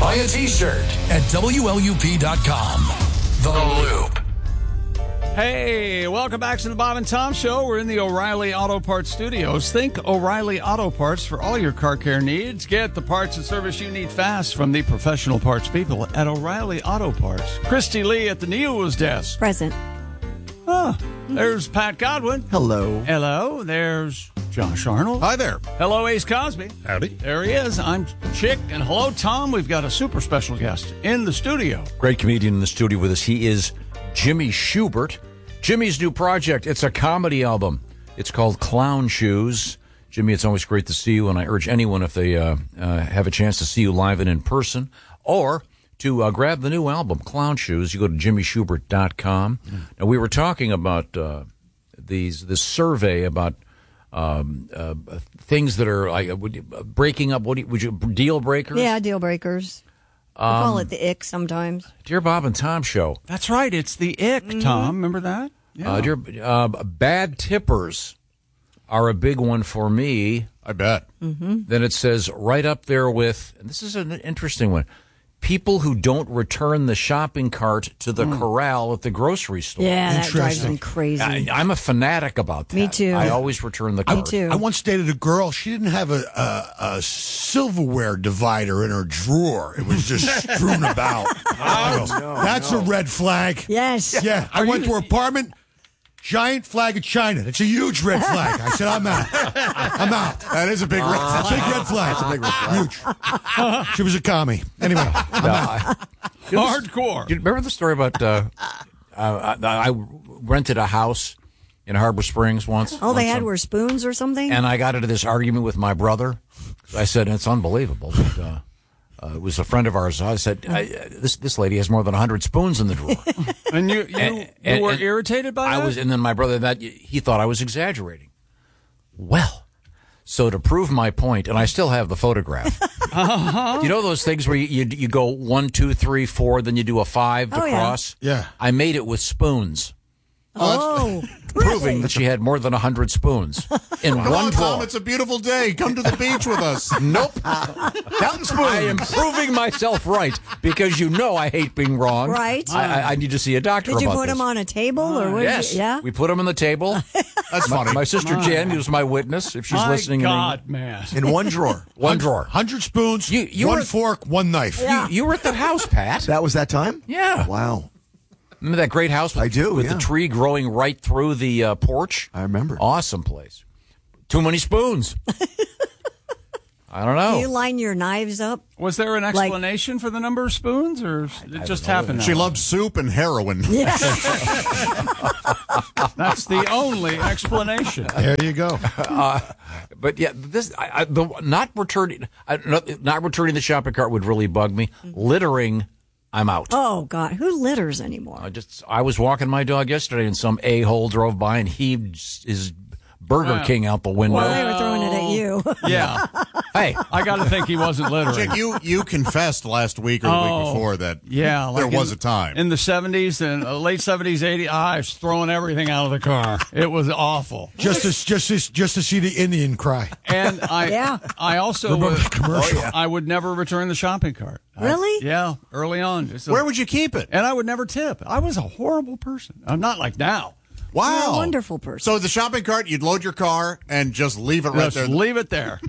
Buy a t-shirt at WLUP.com. The Loop. Hey, welcome back to the Bob and Tom Show. We're in the O'Reilly Auto Parts studios. Think O'Reilly Auto Parts for all your car care needs. Get the parts and service you need fast from the professional parts people at O'Reilly Auto Parts. Christy Lee at the News desk. Present. There's Pat Godwin. Hello. Hello. There's Josh Arnold. Hi there. Hello, Ace Cosby. Howdy. There he is. I'm Chick. And hello, Tom. We've got a super special guest in the studio. Great comedian in the studio with us. He is Jimmy Schubert. Jimmy's new project, it's a comedy album. It's called Clown Shoes. Jimmy, it's always great to see you, and I urge anyone, if they have a chance to see you live and in person, or to grab the new album, Clown Shoes, you go to jimmyschubert.com. Now, we were talking about this survey about things that are like breaking up. Would you deal breakers? Yeah, deal breakers. We call it the ick sometimes. Dear Bob and Tom Show. That's right. It's the ick, Tom. Remember that? Yeah. Bad tippers are a big one for me. I bet. Mm-hmm. Then it says right up there with, and this is an interesting one, people who don't return the shopping cart to the corral at the grocery store. Yeah, that drives me crazy. I'm a fanatic about that. Me too. I always return the cart. Me too. I once dated a girl. She didn't have a silverware divider in her drawer. It was just strewn about. That's a red flag. Yes. Yeah, I went to her apartment. Giant flag of China. It's a huge red flag. I said, I'm out. I'm out. That is a big red flag. Big red flag. That's a big red flag. Huge. She was a commie. Anyway, I'm out. Hardcore. Do you remember the story about I rented a house in Harbor Springs once? All they had were spoons or something? And I got into this argument with my brother. I said, it's unbelievable. But, it was a friend of ours. I said, this lady has more than 100 spoons in the drawer. And you were irritated by that? And then my brother, he thought I was exaggerating. Well, so to prove my point, and I still have the photograph. You know those things where you go 1, 2, 3, 4, then you do a 5 to cross? Yeah. I made it with spoons. Oh, Proving that she had more than 100 spoons in one Come on, drawer. Tom, it's a beautiful day. Come to the beach with us. Nope. Counting spoons. I am proving myself right because you know I hate being wrong. Right. I need to see a doctor did you about put this. them on a table? Or what Yes. Yeah. We put them on the table. That's funny. My sister Jen was my witness if she's listening. God, man. In one drawer. One drawer. 100 spoons, You one were- fork, one knife. Yeah. You were at that house, Pat. That was that time? Yeah. Wow. Remember that great house with, I do, with yeah. the tree growing right through the porch? I remember. Awesome place. Too many spoons. I don't know. Do you line your knives up? Was there an explanation for the number of spoons, or it just happened? She that way? loved soup and heroin. Yeah. That's the only explanation. There you go. But yeah, not returning the shopping cart would really bug me. Littering, I'm out. Oh, God. Who litters anymore? I was walking my dog yesterday, and some a-hole drove by and heaved his Burger King out the window. Well, they were throwing it at you. Yeah. Hey, I got to think he wasn't littering. Chick, you confessed last week or the week before that there was a time. In the 70s and late 70s, 80s, I was throwing everything out of the car. It was awful. Just to see the Indian cry. And I also Remember the commercial? I would never return the shopping cart. Really? Yeah, early on. Where would you keep it? And I would never tip. I was a horrible person. I'm not like now. Wow. You're a wonderful person. So the shopping cart, you'd load your car and just leave it right Just there. leave it there.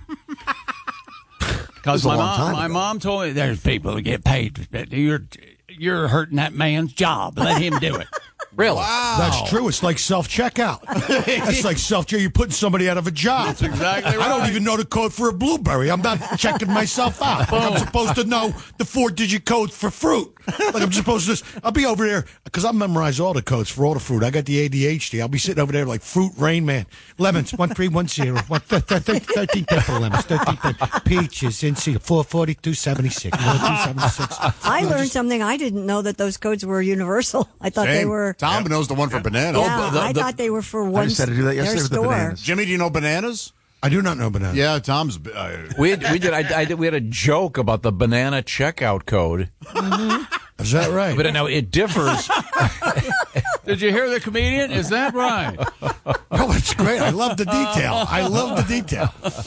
Because my mom told me there's people who get paid. You're hurting that man's job. Let him do it. really? Wow. That's true. It's like self-checkout. That's like self-checkout. You're putting somebody out of a job. That's exactly right. I don't even know the code for a blueberry. I'm not checking myself out. Like I'm supposed to know the 4-digit code for fruit. Like I'm supposed to I'll be over there, because I memorize all the codes for all the fruit. I got the ADHD. I'll be sitting over there like Fruit Rain Man. Lemons, 1310. 13 pepper lemons. 13 peaches, NC, 442.76. 442.76. I learned something. I didn't know that those codes were universal. I thought they were. Tom knows the one for bananas. Yeah, I thought they were for one. I just had to do that yesterday their with the store. bananas. Jimmy, do you know bananas? I do not know banana. Yeah, Tom's. We had a joke about the banana checkout code. Is that right? But now it differs. Did you hear the comedian? Is that right? Oh, it's great. I love the detail. I love the detail.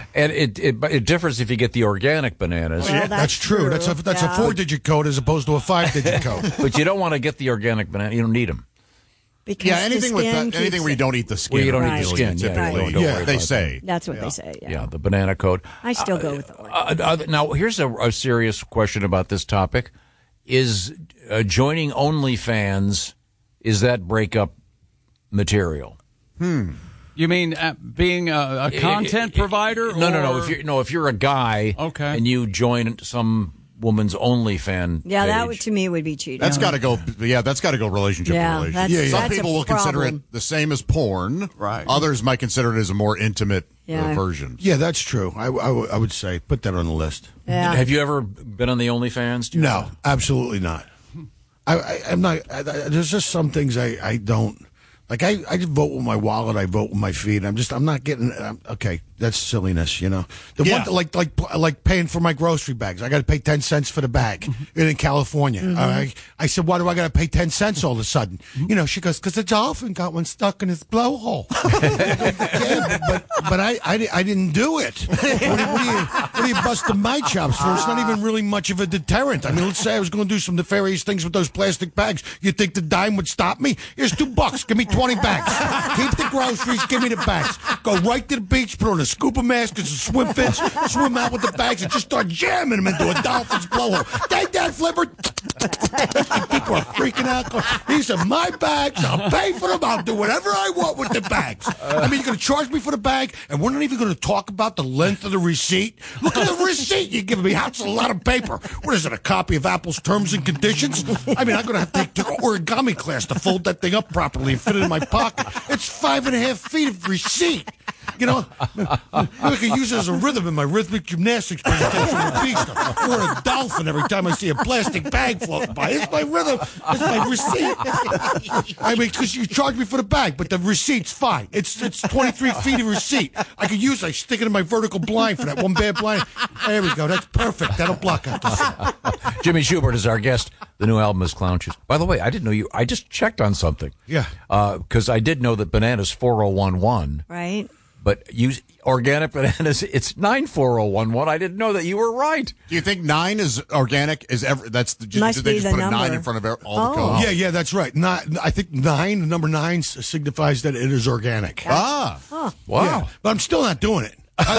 And it differs if you get the organic bananas. Well, that's true. That's a 4-digit code as opposed to a 5-digit code. But you don't want to get the organic banana. You don't need them. Because anything with that, anything where you don't eat the skin. Where you don't eat the skin. Typically, they say. That's what they say. Yeah, the banana code. I still go with the now, here's a serious question about this topic. Is joining OnlyFans, is that breakup material? You mean being a content provider? No. If you're a guy, and you join some woman's OnlyFans, that to me would be cheating. That's got to go. Yeah, that's got to go relationship to relationship. Some people will consider it the same as porn. Right. Others might consider it as a more intimate version. Yeah, that's true. I would say put that on the list. Yeah. Have you ever been on the OnlyFans? No, absolutely not. I'm not. There's just some things I don't. Like, I just vote with my wallet, I vote with my feet. I'm not getting, okay, that's silliness, you know. One, like paying for my grocery bags. I got to pay 10 cents for the bag in California. I said, why do I got to pay 10 cents all of a sudden? You know, she goes, because the dolphin got one stuck in his blowhole. but I didn't do it. What are you busting my chops for? It's not even really much of a deterrent. I mean, let's say I was going to do some nefarious things with those plastic bags. You think the dime would stop me? Here's $2. Give me 20 bags. Keep the groceries. Give me the bags. Go right to the beach, put on a scuba mask and some swim fins, swim out with the bags, and just start jamming them into a dolphin's blowhole. Take that, Flipper. People are freaking out. These are my bags. I'll pay for them. I'll do whatever I want with the bags. I mean, you're going to charge me for the bag, and we're not even going to talk about the length of the receipt. Look at the receipt you're giving me. That's a lot of paper. What is it, a copy of Apple's terms and conditions? I mean, I'm going to have to take an origami class to fold that thing up properly and fit it in my pocket. It's 5.5 feet of receipt. You know, I could use it as a rhythm in my rhythmic gymnastics presentation with the beast. Or a dolphin every time I see a plastic bag floating by. It's my rhythm. It's my receipt. I mean, because you charge me for the bag, but the receipt's fine. It's 23 feet of receipt. I could use it. I stick it in my vertical blind for that one bad blind. There we go. That's perfect. That'll block out the sun. Jimmy Schubert is our guest. The new album is Clown Shoes. By the way, I didn't know you. I just checked on something. Yeah. Because I did know that Bananas 4011. Right. But organic bananas, it's 94011. I didn't know that. You were right. Do you think 9 is organic? That's the Must they be just the put number. a 9 in front of all the codes? Yeah, that's right. I think number 9 signifies that it is organic. Ah. Huh. Wow. Yeah, but I'm still not doing it.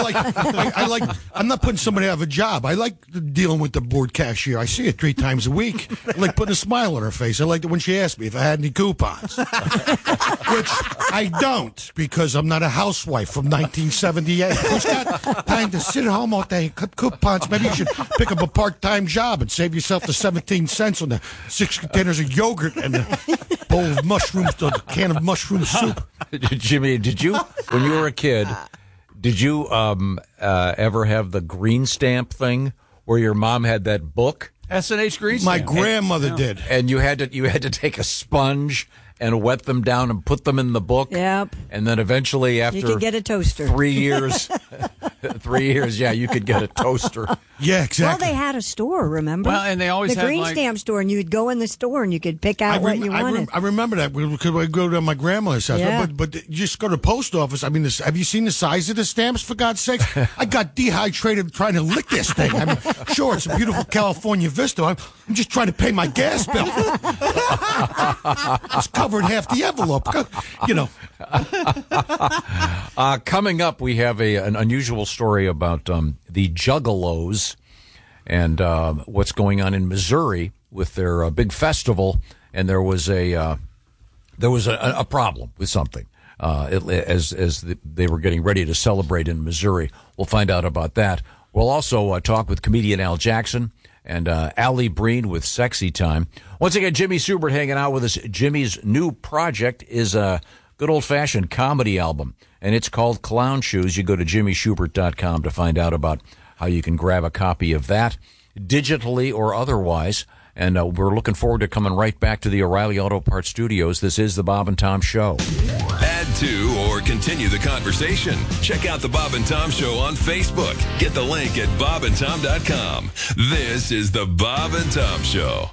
I'm not putting somebody out of a job. I like dealing with the board cashier. I see it 3 times a week. I like putting a smile on her face. I liked it when she asked me if I had any coupons, which I don't because I'm not a housewife from 1978. Who's got time to sit at home all day and cut coupons? Maybe you should pick up a part-time job and save yourself the 17 cents on the 6 containers of yogurt and the bowl of mushrooms, the can of mushroom soup. Jimmy, did you, when you were a kid, did you ever have the green stamp thing where your mom had that book? S&H green My stamp. grandmother did. And you had to take a sponge and wet them down and put them in the book. Yep. And then eventually after You could get a toaster. 3 years, you could get a toaster. Yeah, exactly. Well, they had a store, remember? Well, and they always the had, green like- stamp store, and you'd go in the store and you could pick out what you wanted. I remember that because we go to my grandmother's house. Yeah. But you just go to the post office. I mean, have you seen the size of the stamps, for God's sake? I got dehydrated trying to lick this thing. I mean, sure, it's a beautiful California vista. I'm just trying to pay my gas bill. It's covering half the envelope. You know. Coming up, we have an unusual story about the Juggalos and what's going on in Missouri with their big festival. And there was a problem with something as they were getting ready to celebrate in Missouri. We'll find out about that. We'll also talk with comedian Al Jackson and Allie Breen with Sexy Time. Once again, Jimmy Schubert hanging out with us. Jimmy's new project is a good old-fashioned comedy album, and it's called Clown Shoes. You go to jimmyschubert.com to find out about how you can grab a copy of that, digitally or otherwise. And we're looking forward to coming right back to the O'Reilly Auto Parts Studios. This is the Bob and Tom Show. Add to or continue the conversation. Check out the Bob and Tom Show on Facebook. Get the link at bobandtom.com. This is the Bob and Tom Show.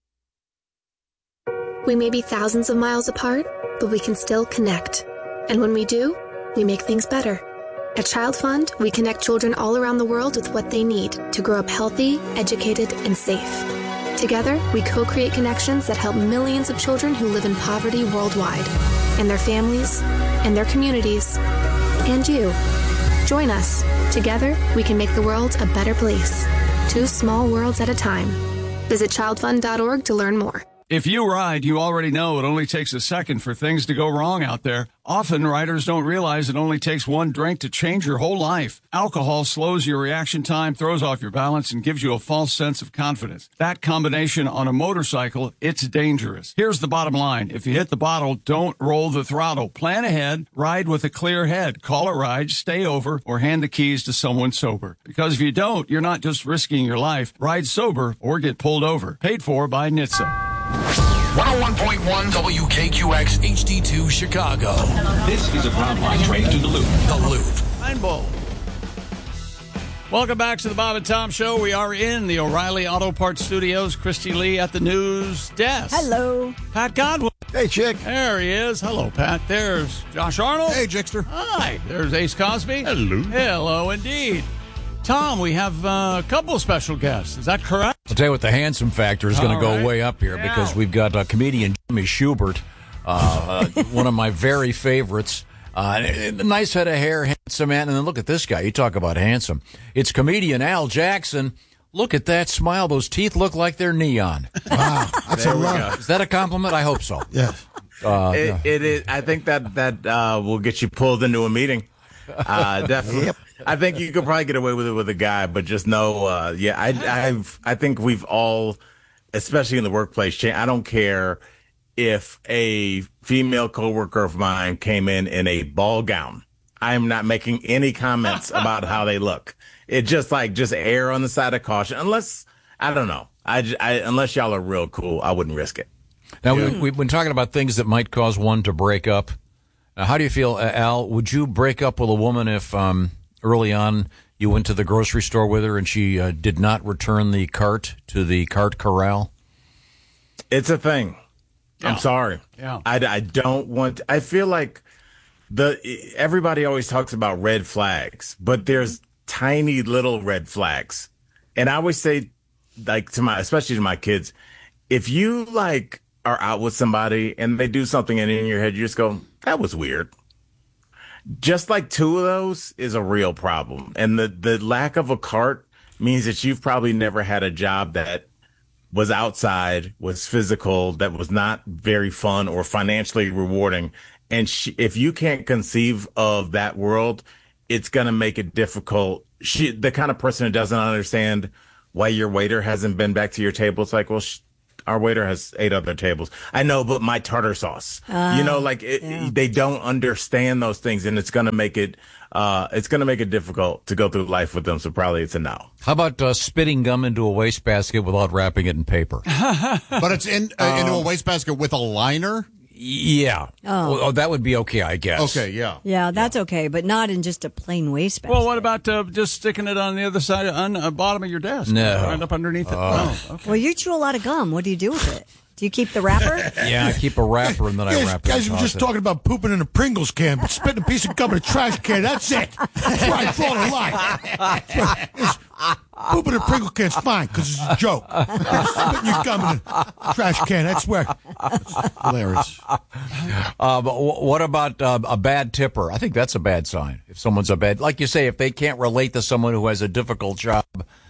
We may be thousands of miles apart, but we can still connect. And when we do, we make things better. At Child Fund, we connect children all around the world with what they need to grow up healthy, educated, and safe. Together, we co-create connections that help millions of children who live in poverty worldwide, and their families, and their communities, and you. Join us. Together, we can make the world a better place. 2 small worlds at a time. Visit childfund.org to learn more. If you ride, you already know it only takes a second for things to go wrong out there. Often, riders don't realize it only takes one drink to change your whole life. Alcohol slows your reaction time, throws off your balance, and gives you a false sense of confidence. That combination on a motorcycle, it's dangerous. Here's the bottom line. If you hit the bottle, don't roll the throttle. Plan ahead, ride with a clear head. Call a ride, stay over, or hand the keys to someone sober. Because if you don't, you're not just risking your life. Ride sober or get pulled over. Paid for by NHTSA. 101.1 WKQX HD2 Chicago. This is a Groundline train to the Loop. The Loop. Rainbow. Welcome back to the Bob and Tom Show. We are in the O'Reilly Auto Parts Studios. Christy Lee at the news desk. Hello. Pat Godwin. Hey, Chick. There he is. Hello, Pat. There's Josh Arnold. Hey, Jickster. Hi. There's Ace Cosby. Hello. Hello, indeed. Tom, we have a couple of special guests. Is that correct? I'll tell you what, the handsome factor is going to go way up here because we've got comedian Jimmy Schubert, one of my very favorites. Nice head of hair, handsome man. And then look at this guy. You talk about handsome. It's comedian Al Jackson. Look at that smile. Those teeth look like they're neon. Wow. That's a lot. Is that a compliment? I hope so. Yes. It is. I think that will get you pulled into a meeting. Definitely. Yep. I think you could probably get away with it with a guy, but just know, I think we've all, especially in the workplace, I don't care if a female coworker of mine came in a ball gown. I'm not making any comments about how they look. It just err on the side of caution. Unless, I don't know. Unless y'all are real cool, I wouldn't risk it. Now, we've been talking about things that might cause one to break up. How do you feel, Al? Would you break up with a woman if early on you went to the grocery store with her and she did not return the cart to the cart corral? It's a thing. Yeah. I'm sorry. Yeah. I don't want. I feel like everybody always talks about red flags, but there's tiny little red flags, and I always say, especially to my kids, if you are out with somebody and they do something and in your head you just go, that was weird. Just 2 of those is a real problem. And the lack of a cart means that you've probably never had a job that was outside, was physical, that was not very fun or financially rewarding. And if you can't conceive of that world, it's going to make it difficult. The kind of person who doesn't understand why your waiter hasn't been back to your table, it's like, well, our waiter has 8 other tables. I know, but my tartar sauce. They don't understand those things, and it's going to make it difficult to go through life with them. So probably it's a no. How about spitting gum into a wastebasket without wrapping it in paper? But it's into a wastebasket with a liner? Yeah. Oh, that would be okay, I guess. Okay, yeah. Yeah, that's okay, but not in just a plain wastebasket. Well, what about just sticking it on the other side, on the bottom of your desk? No. Right up underneath it? Okay. Well, you chew a lot of gum. What do you do with it? Do you keep the wrapper? Yeah, I keep a wrapper and then I wrap it. Guys were just talking about pooping in a Pringles can, but spitting a piece of gum in a trash can, that's it. That's where I draw the line. Pooping in a Pringle can's fine, because it's a joke. Spitting your gum in a trash can, that's where. It's hilarious. But what about a bad tipper? I think that's a bad sign. If someone's like you say, if they can't relate to someone who has a difficult job,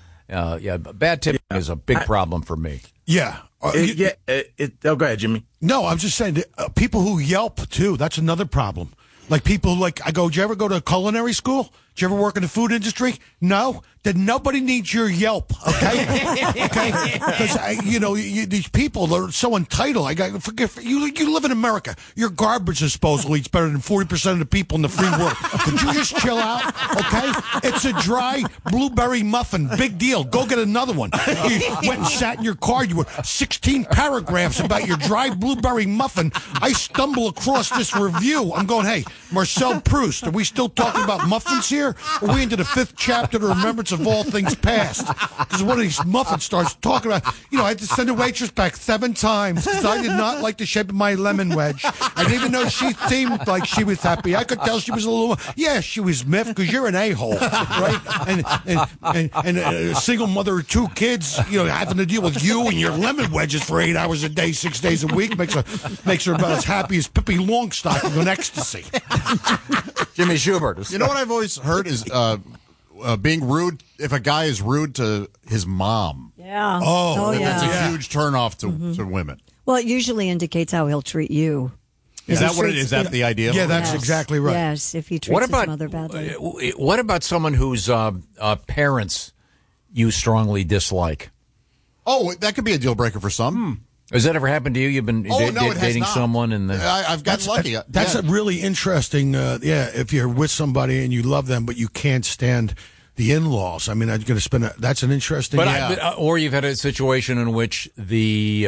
bad tipping is a big problem for me. Yeah. Go ahead, Jimmy. No, I'm just saying, people who Yelp, too, that's another problem. Like people do you ever go to culinary school? Did you ever work in the food industry? No? Then nobody needs your Yelp, okay? Okay? Because, these people are so entitled. You live in America. Your garbage disposal eats better than 40% of the people in the free world. Could you just chill out, okay? It's a dry blueberry muffin. Big deal. Go get another one. You went and sat in your car. You were 16 paragraphs about your dry blueberry muffin. I stumble across this review. I'm going, hey, Marcel Proust, are we still talking about muffins here? here? Or are we into the 5th chapter, the remembrance of all things past? Because one of these muffins starts talking about, I had to send the waitress back 7 times because I did not like the shape of my lemon wedge. And even though she seemed like she was happy, I could tell she was a little, she was miffed because you're an a-hole, right? And a single mother of 2 kids, having to deal with you and your lemon wedges for 8 hours a day, 6 days a week makes her about as happy as Pippi Longstocking on ecstasy. Jimmy Schubert. You know what I've always heard is being rude. If a guy is rude to his mom, that's a huge turnoff to women. Well, it usually indicates how he'll treat you. Is that what it is? Is that the idea? Yeah, that's exactly right. Yes, if he treats his mother badly. What about someone whose parents you strongly dislike? Oh, that could be a deal breaker for some. Has that ever happened to you? You've been dating someone, and I've gotten lucky. That's a really interesting. If you're with somebody and you love them, but you can't stand the in-laws. I mean, I'm going to spend. That's an interesting. Or you've had a situation in which the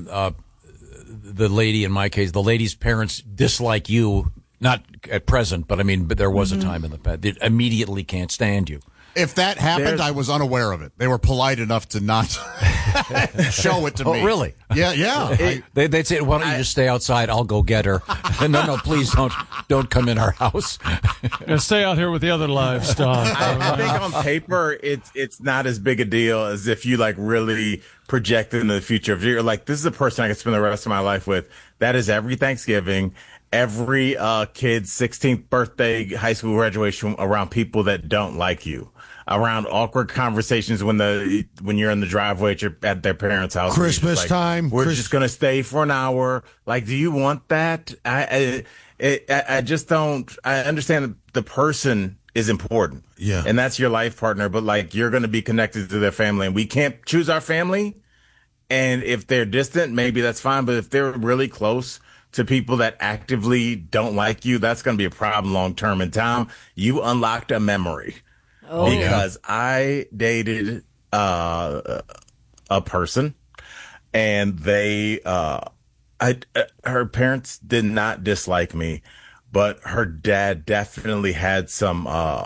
lady, in my case, the lady's parents dislike you. Not at present, but there was a time in the past. They immediately can't stand you. If that happened, I was unaware of it. They were polite enough to not show it to me. Oh, really? Yeah. They'd say, "Why don't you just stay outside? I'll go get her." No, please don't come in our house. Stay out here with the other livestock. I think on paper, it's not as big a deal as if you really project into the future. If you're like, this is a person I can spend the rest of my life with. That is every Thanksgiving. Every kid's 16th birthday, high school graduation, around people that don't like you, around awkward conversations when you're in the driveway at their parents' house. Christmas time. We're just going to stay for an hour. Like, do you want that? I just don't. I understand that the person is important. Yeah. And that's your life partner. But you're going to be connected to their family, and we can't choose our family. And if they're distant, maybe that's fine. But if they're really close to people that actively don't like you, that's going to be a problem long term. And Tom, you unlocked a memory because I dated a person, and they her parents did not dislike me, but her dad definitely had some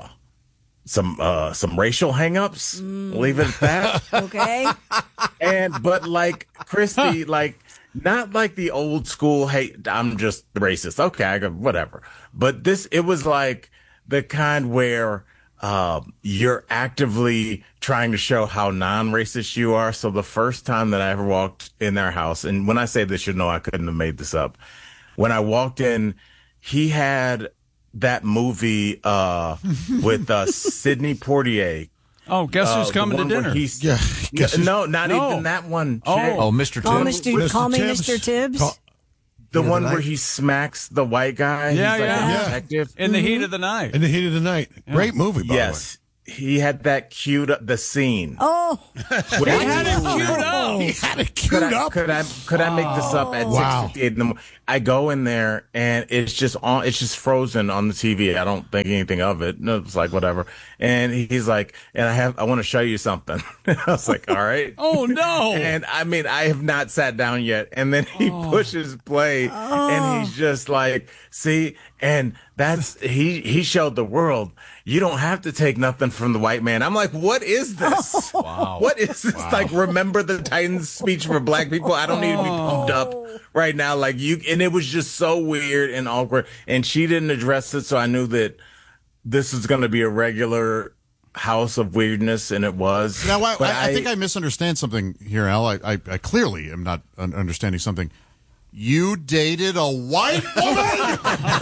racial hangups. Leave it at that. Okay. But Christy, not like the old school, hey, I'm just racist. Okay, I go, whatever. But it was the kind where you're actively trying to show how non-racist you are. So the first time that I ever walked in their house, and when I say this, you know I couldn't have made this up. When I walked in, he had that movie with Sidney Poitier. Oh, guess who's coming to dinner? Even that one. Mr. Tibbs. Call me Mr. Tibbs. The one where he smacks the white guy. Yeah. Detective. In the heat of the night. In the heat of the night. Great movie, by the way. Yes. He had that queued up, the scene. Oh. He had it queued up. He had it queued up. Could I make this up at 6:58 in the morning? I go in there and it's just frozen on the TV. I don't think anything of it. No, it's whatever. And he's like, I want to show you something. I was like, all right. Oh no. And I have not sat down yet. And then he pushes play and he's just see, and that's, he showed the world, you don't have to take nothing from the white man. I'm like, what is this? Wow. What is this? Remember the Titans speech for black people? I don't need to be pumped up right now. And it was just so weird and awkward. And she didn't address it. So I knew that this is going to be a regular house of weirdness. And it was. Now, I think I misunderstand something here, Al. I clearly am not understanding something. You dated a white woman?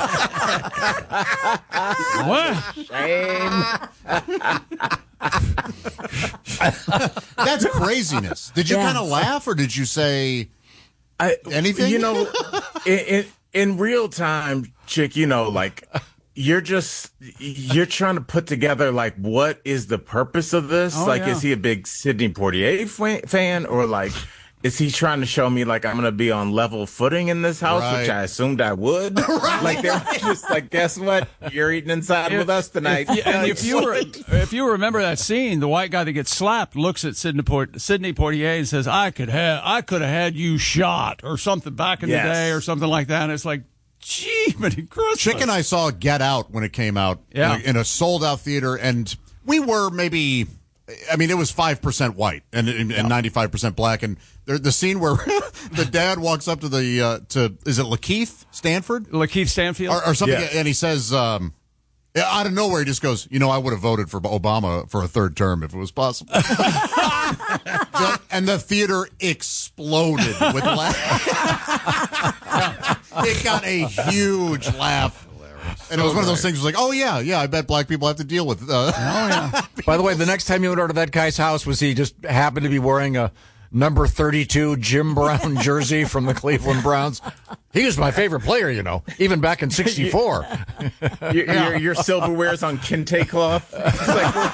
What? Shame. That's craziness. Did you kind of laugh, or did you say anything? In real time, chick, you're trying to put together what is the purpose of this? Is he a big Sidney Poitier fan, or is he trying to show me I'm going to be on level footing in this house, which I assumed I would? Right. They were just guess what? You're eating inside with us tonight. If you remember that scene, the white guy that gets slapped looks at Sidney Poitier and says, I could have had you shot or something back in the day or something like that. And it's gee, Christmas. Chick and I saw Get Out when it came out in a sold-out theater, and we were maybe, I mean, it was 5% white and 95% black, and the scene where the dad walks up to is it Lakeith Stanfield? Lakeith Stanfield? Or something, and he says, out of nowhere, he just goes, I would have voted for Obama for a third term if it was possible. And the theater exploded with laughs. It got a huge laugh. And it was one of those things like, oh, yeah, I bet black people have to deal with By the way, the next time you went over to that guy's house, was he just happened to be wearing a number 32 Jim Brown jersey from the Cleveland Browns? He was my favorite player, even back in '64. Your silverware's on kente cloth. It's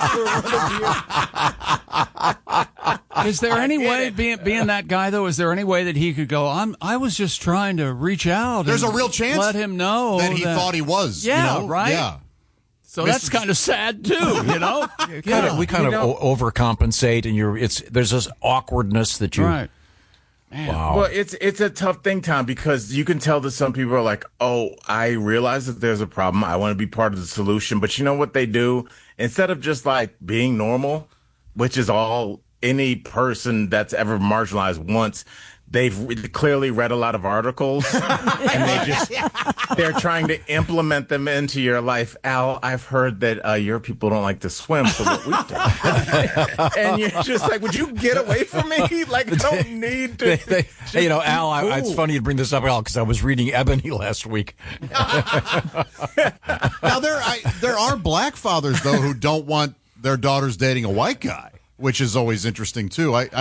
like, is there any way, being that guy, though, is there any way that he could go, I was just trying to reach out? There's a real chance let him know that he thought he was. Yeah, right? Yeah. So that's kind of sad, too, We kind of overcompensate, and there's this awkwardness that you... Right. Man. Wow. Well, it's a tough thing, Tom, because you can tell that some people are like, oh, I realize that there's a problem. I want to be part of the solution. But you know what they do? Instead of just like being normal, which is all any person that's ever marginalized wants, they've clearly read a lot of articles and they're trying to implement them into your life. Al, I've heard that your people don't like to swim, so what we do. And you're just like, would you get away from me? Like, I don't need to. Hey, Al, it's funny you bring this up, Al, because I was reading Ebony last week. Now, there are black fathers, though, who don't want their daughters dating a white guy, which is always interesting too. But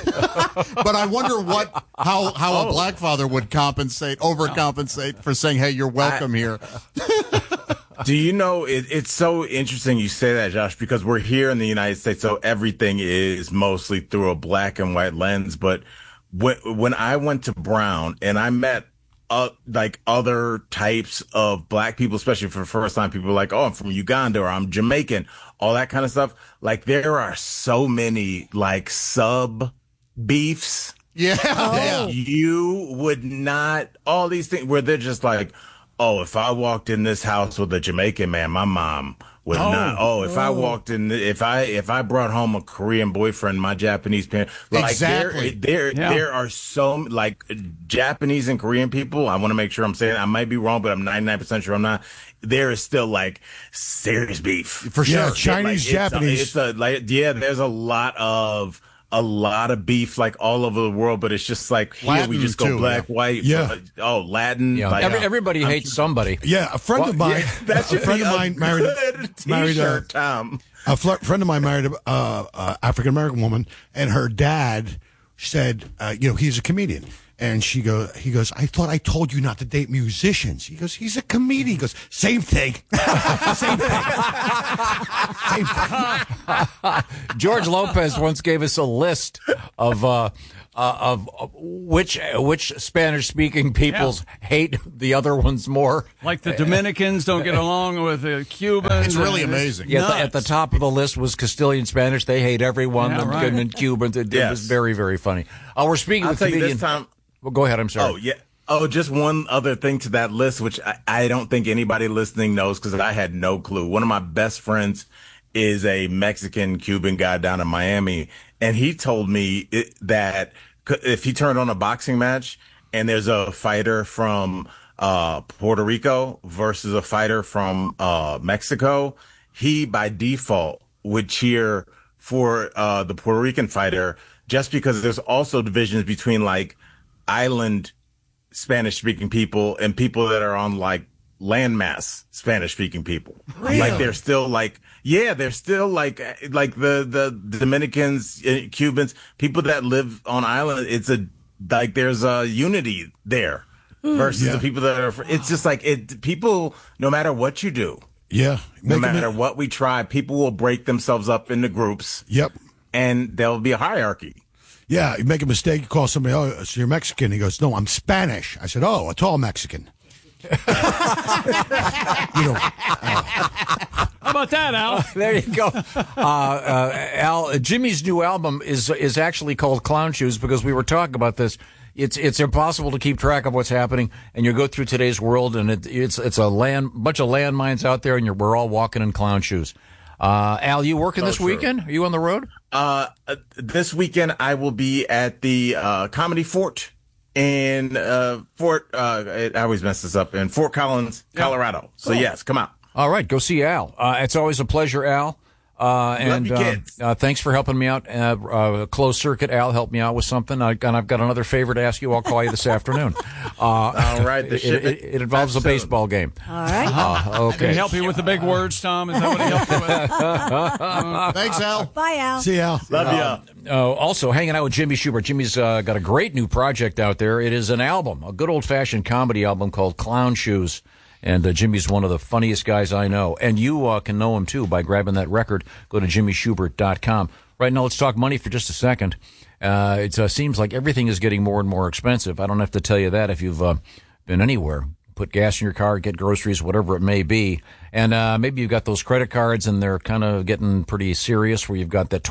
I wonder how a black father would overcompensate for saying, "Hey, you're welcome here." Do you know it's so interesting you say that, Josh, because we're here in the United States, so everything is mostly through a black and white lens. But when I went to Brown and I met like other types of black people, especially for the first time, people are like, oh, I'm from Uganda or I'm Jamaican, all that kind of stuff. Like there are so many like sub beefs. Yeah. That you would not, all these things where they're just like, oh, if I walked in this house with a Jamaican man, my mom would not. Oh, if I walked in, if I brought home a Korean boyfriend, my Japanese parent, like exactly. There are so like Japanese and Korean people. I want to make sure I'm saying, I might be wrong, but I'm 99% sure I'm not. There is still like serious beef for sure. Yeah, Chinese, Japanese. There's a lot of beef like all over the world, but it's just like here we just go black, white, Latin. Yeah. Like, everybody hates somebody. Yeah, a friend of mine. That should friend be of mine married Tom. A friend of mine married a African American woman, and her dad said, he's a comedian. And he goes, I thought I told you not to date musicians. He goes, he's a comedian. He goes, same thing. Same thing. Same thing. George Lopez once gave us a list of which Spanish-speaking peoples hate the other ones more. Like the Dominicans don't get along with the Cubans. It's really amazing. Yeah, at the top of the list was Castilian Spanish. They hate everyone. And Cubans. It was very, very funny. We're speaking with comedian. This time. Well, go ahead. I'm sorry. Oh, yeah. Oh, just one other thing to that list, which I don't think anybody listening knows because I had no clue. One of my best friends is a Mexican-Cuban guy down in Miami, and he told me that if he turned on a boxing match and there's a fighter from Puerto Rico versus a fighter from Mexico, he by default would cheer for the Puerto Rican fighter just because there's also divisions between like island Spanish-speaking people and people that are on like landmass Spanish-speaking people. Really? Like they're still like, they're still like the Dominicans, Cubans, people that live on island. It's there's a unity there versus the people that are. It's just like people. No matter what you do, no matter what we try, people will break themselves up into groups. Yep, and there'll be a hierarchy. Yeah, you make a mistake, you call somebody, oh, so you're Mexican. He goes, no, I'm Spanish. I said, oh, a tall Mexican. How about that, Al? There you go. Al, Jimmy's new album is actually called Clown Shoes because we were talking about this. It's impossible to keep track of what's happening, and you go through today's world, and it's a bunch of landmines out there, and we're all walking in clown shoes. Al, you working this weekend? Are you on the road? This weekend I will be at the Comedy Fort in Fort. I always mess this up, in Fort Collins, Colorado. So yes, come out. All right, go see Al. It's always a pleasure, Al. Love you, kids. Thanks for helping me out. Closed Circuit Al helped me out with something. And I've got another favor to ask you. I'll call you this afternoon. All right. It involves a baseball game. All right. Okay. Can he help you with the big words, Tom? Is that what he helped you with? Thanks, Al. Bye, Al. See Al. Love you. Also, hanging out with Jimmy Schubert. Jimmy's got a great new project out there. It is an album, a good old-fashioned comedy album called Clown Shoes. And Jimmy's one of the funniest guys I know. And you can know him, too, by grabbing that record. Go to jimmyschubert.com. Right now, let's talk money for just a second. It seems like everything is getting more and more expensive. I don't have to tell you that if you've been anywhere. Put gas in your car, get groceries, whatever it may be. And maybe you've got those credit cards, and they're kind of getting pretty serious, where you've got that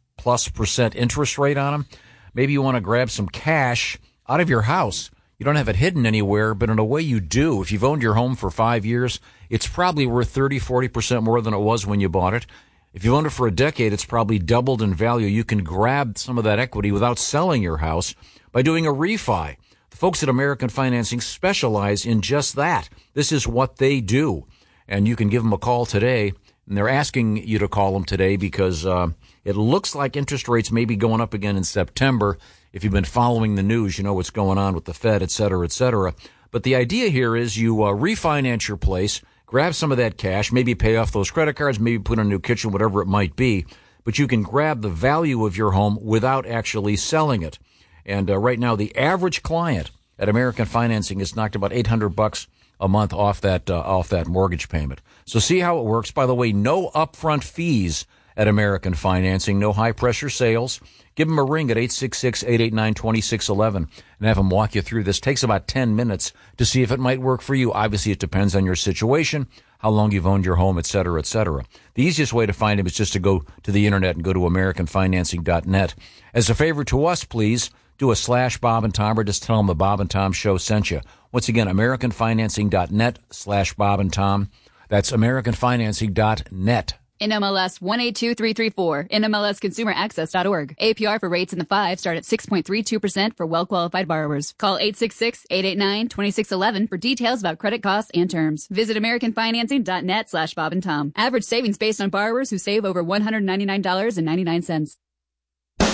20+% interest rate on them. Maybe you want to grab some cash out of your house. You don't have it hidden anywhere, but in a way you do. If you've owned your home for 5 years, it's probably worth 30-40% more than it was when you bought it. If you've owned it for a decade, it's probably doubled in value. You can grab some of that equity without selling your house by doing a refi. The folks at American Financing specialize in just that. This is what they do. And you can give them a call today. And they're asking you to call them today because it looks like interest rates may be going up again in September. If you've been following the news, you know what's going on with the Fed, et cetera, et cetera. But the idea here is you refinance your place, grab some of that cash, maybe pay off those credit cards, maybe put in a new kitchen, whatever it might be. But you can grab the value of your home without actually selling it. And right now, the average client at American Financing is knocked about $800 a month off that mortgage payment. So see how it works. By the way, no upfront fees at American Financing, no high-pressure sales. Give them a ring at 866-889-2611 and have them walk you through this. Takes about 10 minutes to see if it might work for you. Obviously, it depends on your situation, how long you've owned your home, et cetera, et cetera. The easiest way to find them is just to go to the Internet and go to AmericanFinancing.net. As a favor to us, please, do a /Bob and Tom or just tell them the Bob and Tom Show sent you. Once again, AmericanFinancing.net/Bob and Tom. That's AmericanFinancing.net. NMLS 182334, NMLSConsumerAccess.org. APR for rates in the 5 start at 6.32% for well-qualified borrowers. Call 866-889-2611 for details about credit costs and terms. Visit AmericanFinancing.net/Bob and Tom. Average savings based on borrowers who save over $199.99.